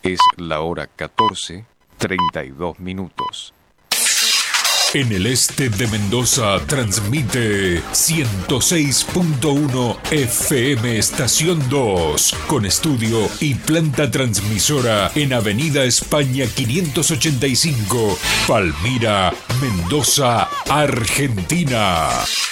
Es la hora 14:32. En el este de Mendoza transmite 106.1 FM Estación 2, con estudio y planta transmisora en Avenida España 585, Palmira, Mendoza, Argentina.